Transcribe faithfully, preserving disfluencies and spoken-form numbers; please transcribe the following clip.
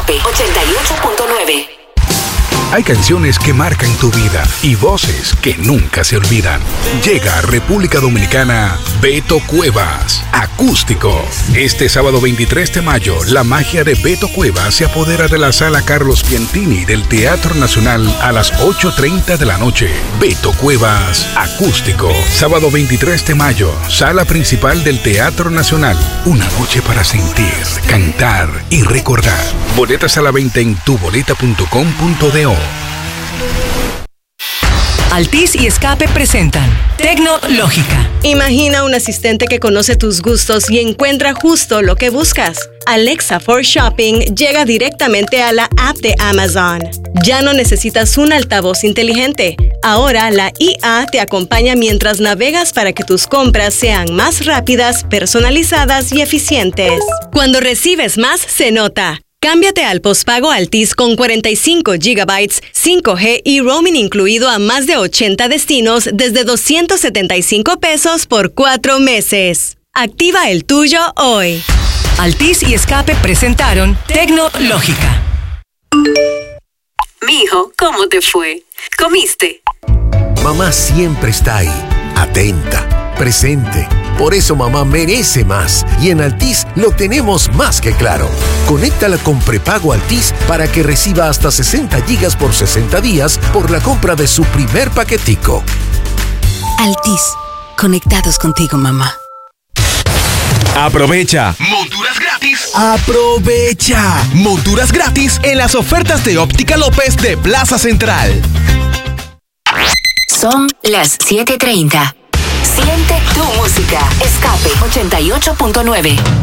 Escape ochenta y ocho punto nueve. Hay canciones que marcan tu vida y voces que nunca se olvidan. Llega a República Dominicana Beto Cuevas, acústico. Este sábado veintitrés de mayo, la magia de Beto Cuevas se apodera de la Sala Carlos Piantini del Teatro Nacional a las ocho treinta de la noche. Beto Cuevas, acústico. Sábado veintitrés de mayo, Sala Principal del Teatro Nacional. Una noche para sentir, cantar y recordar. Boletas a la venta en tu boleta punto com punto do. Altis y Escape presentan Tecnológica. Imagina un asistente que conoce tus gustos y encuentra justo lo que buscas. Alexa for Shopping llega directamente a la app de Amazon. Ya no necesitas un altavoz inteligente. Ahora la I A te acompaña mientras navegas para que tus compras sean más rápidas, personalizadas y eficientes. Cuando recibes más, se nota. Cámbiate al pospago Altis con cuarenta y cinco gigabytes, cinco G y roaming incluido a más de ochenta destinos desde doscientos setenta y cinco pesos por cuatro meses. Activa el tuyo hoy. Altis y Escape presentaron Tecnológica. Mijo, ¿cómo te fue? ¿Comiste? Mamá siempre está ahí, atenta, presente. Por eso mamá merece más. Y en Altis lo tenemos más que claro. Conéctala con prepago Altis para que reciba hasta sesenta gigas por sesenta días por la compra de su primer paquetico. Altis, conectados contigo, mamá. Aprovecha. Monturas gratis. Aprovecha. Monturas gratis en las ofertas de Óptica López de Plaza Central. Son las siete treinta. Siente tu música. Escape ochenta y ocho punto nueve.